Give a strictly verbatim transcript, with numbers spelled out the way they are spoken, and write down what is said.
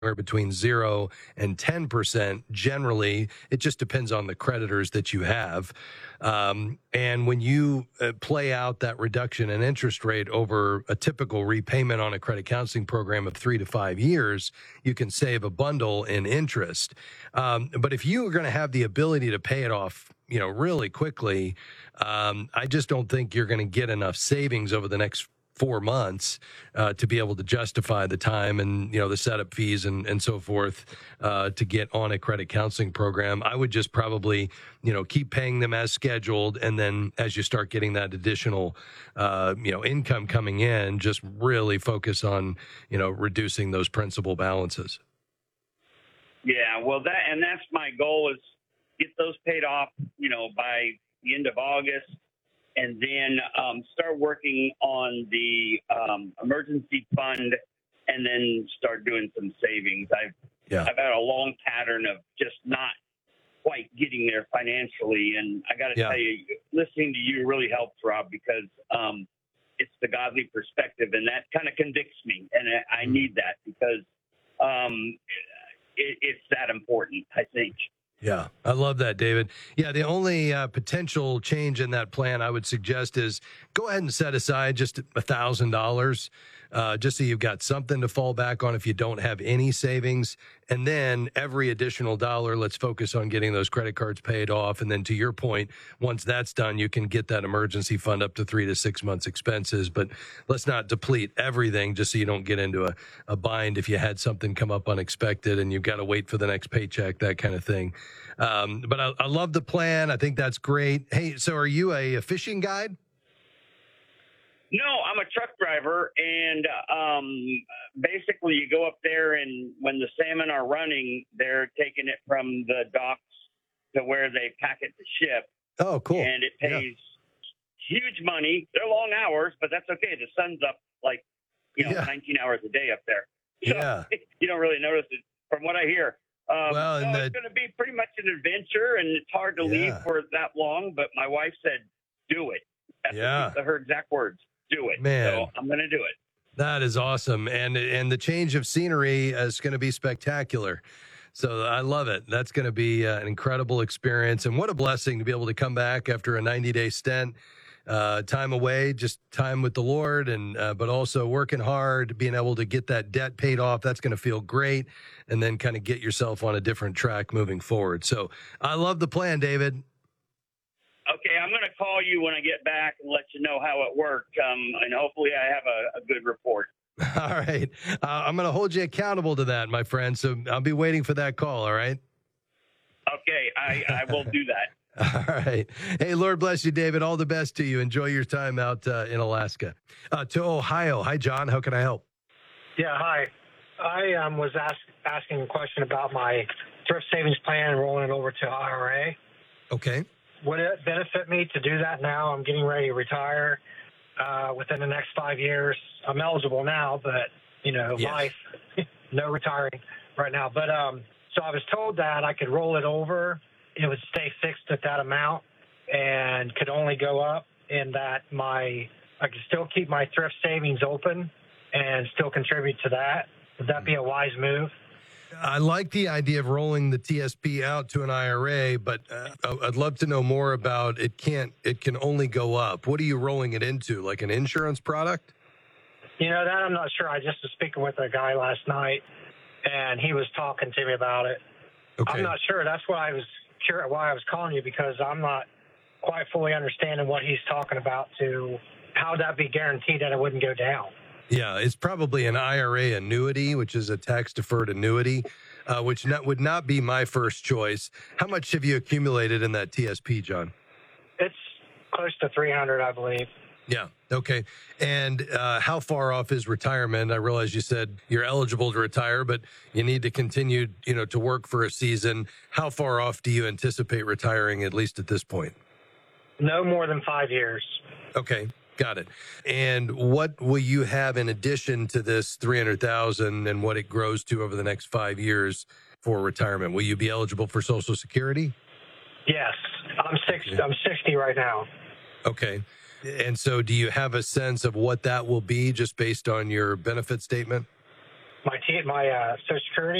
between zero and ten percent. Generally, it just depends on the creditors that you have. Um, and when you uh, play out that reduction in interest rate over a typical repayment on a credit counseling program of three to five years, you can save a bundle in interest. Um, but if you are going to have the ability to pay it off, you know, really quickly, um, I just don't think you're going to get enough savings over the next four months uh, to be able to justify the time and, you know, the setup fees and, and so forth uh, to get on a credit counseling program. I would just probably, you know, keep paying them as scheduled. And then as you start getting that additional, uh, you know, income coming in, just really focus on, you know, reducing those principal balances. Yeah, well, that and that's my goal is get those paid off, you know, by the end of August. And then um, start working on the um, emergency fund, and then start doing some savings. I've yeah. I've had a long pattern of just not quite getting there financially, and I got to yeah. tell you, listening to you really helps, Rob, because um, it's the godly perspective, and that kind of convicts me, and I, I need that because um, it, it's that important, I think. Yeah, I love that, David. Yeah, the only uh, potential change in that plan I would suggest is go ahead and set aside just one thousand dollars, uh, just so you've got something to fall back on if you don't have any savings. And then every additional dollar, let's focus on getting those credit cards paid off. And then to your point, once that's done, you can get that emergency fund up to three to six months expenses. But let's not deplete everything just so you don't get into a, a bind if you had something come up unexpected and you've got to wait for the next paycheck, that kind of thing. Um, but I, I love the plan. I think that's great. Hey, so are you a, a fishing guide? No, I'm a truck driver, and um, basically you go up there, and when the salmon are running, they're taking it from the docks to where they pack it to ship. Oh, cool. And it pays yeah. huge money. They're long hours, but that's okay. The sun's up like, you know, yeah. nineteen hours a day up there. So yeah. you don't really notice it from what I hear. Um, well, so the... it's going to be pretty much an adventure, and it's hard to yeah. leave for that long, but my wife said, do it. That's yeah. her exact words. Do it. Man. So I'm going to do it. That is awesome. And and the change of scenery is going to be spectacular. So I love it. That's going to be uh, an incredible experience. And what a blessing to be able to come back after a ninety-day stint, uh, time away, just time with the Lord, and uh, but also working hard, being able to get that debt paid off. That's going to feel great. And then kind of get yourself on a different track moving forward. So I love the plan, David. Okay, I'm going to call you when I get back and let you know how it worked, um, and hopefully I have a, a good report. All right. Uh, I'm going to hold you accountable to that, my friend, so I'll be waiting for that call, all right? Okay, I, I will do that. All right. Hey, Lord bless you, David. All the best to you. Enjoy your time out uh, in Alaska. Uh, to Ohio. Hi, John. How can I help? Yeah, hi. I um, was ask, asking a question about my thrift savings plan and rolling it over to I R A. Okay. Would it benefit me to do that now? I'm getting ready to retire uh, within the next five years. I'm eligible now, but, you know, yes. life, no retiring right now. But um, so I was told that I could roll it over. It would stay fixed at that amount and could only go up, and that my I could still keep my thrift savings open and still contribute to that. Would that be a wise move? I like the idea of rolling the T S P out to an I R A, but uh, I'd love to know more about it. Can't it can only go up. What are you rolling it into? Like an insurance product? You know, that I'm not sure. I just was speaking with a guy last night, and he was talking to me about it. Okay. I'm not sure. That's why I was curious, why I was calling you, because I'm not quite fully understanding what he's talking about. To how would that be guaranteed that it wouldn't go down? Yeah, it's probably an I R A annuity, which is a tax-deferred annuity, uh, which not, would not be my first choice. How much have you accumulated in that T S P, John? It's close to three hundred, I believe. Yeah, okay. And uh, how far off is retirement? I realize you said you're eligible to retire, but you need to continue, you know, to work for a season. How far off do you anticipate retiring, at least at this point? No more than five years. Okay. Got it. And what will you have in addition to this three hundred thousand and what it grows to over the next five years for retirement? Will you be eligible for Social Security? Yes. I'm sixty, I'm sixty right now. Okay. And so do you have a sense of what that will be just based on your benefit statement? my T, my uh, Social Security.